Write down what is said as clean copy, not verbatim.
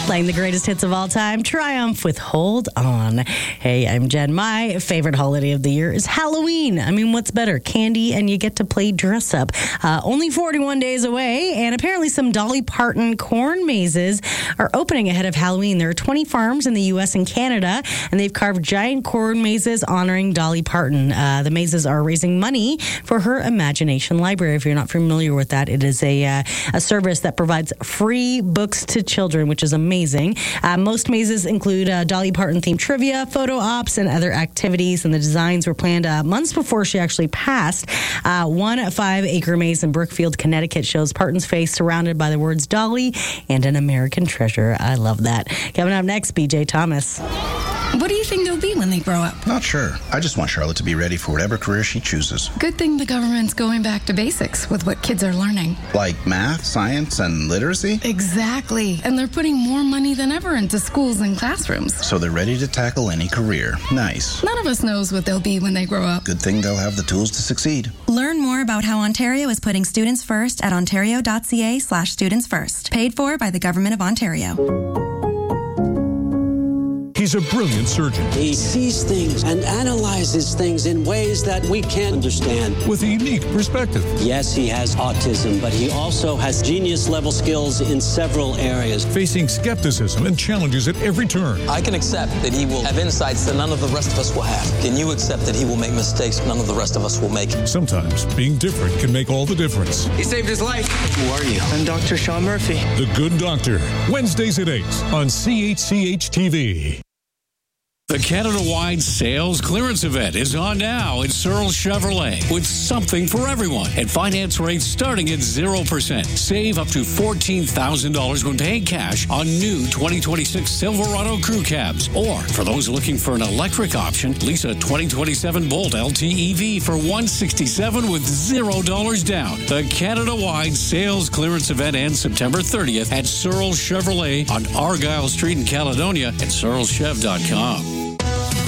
Playing the greatest hits of all time, Triumph with Hold On. Hey, I'm Jen. My favorite holiday of the year is Halloween. I mean, what's better? Candy and you get to play dress up. Only 41 days away, and apparently some Dolly Parton corn mazes are opening ahead of Halloween. There are 20 farms in the U.S. and Canada, and they've carved giant corn mazes honoring Dolly Parton. The mazes are raising money for her Imagination Library. If you're not familiar with that, it is a service that provides free books to children, which is amazing. Most mazes include Dolly Parton-themed trivia, photo ops, and other activities, and the designs were planned months before she actually passed. One 5-acre maze in Brookfield, Connecticut shows Parton's face surrounded by the words Dolly and an American treasure. I love that. Coming up next, BJ Thomas. What do you think they'll be when they grow up? Not sure. I just want Charlotte to be ready for whatever career she chooses. Good thing the government's going back to basics with what kids are learning. Like math, science, and literacy? Exactly. And they're putting more money than ever into schools and classrooms. So they're ready to tackle any career. Nice. None of us knows what they'll be when they grow up. Good thing they'll have the tools to succeed. Learn more about how Ontario is putting students first at ontario.ca/studentsfirst. Paid for by the Government of Ontario. He's a brilliant surgeon. He sees things and analyzes things in ways that we can't understand. With a unique perspective. Yes, he has autism, but he also has genius-level skills in several areas. Facing skepticism and challenges at every turn. I can accept that he will have insights that none of the rest of us will have. Can you accept that he will make mistakes none of the rest of us will make? Sometimes being different can make all the difference. He saved his life. Who are you? I'm Dr. Sean Murphy. The Good Doctor. Wednesdays at 8 on CHCH-TV. The Canada-wide sales clearance event is on now at Searle Chevrolet with something for everyone and finance rates starting at 0%. Save up to $14,000 when paying cash on new 2026 Silverado crew cabs. Or for those looking for an electric option, lease a 2027 Bolt LTEV for $167 with $0 down. The Canada-wide sales clearance event ends September 30th at Searle Chevrolet on Argyle Street in Caledonia at searlechev.com.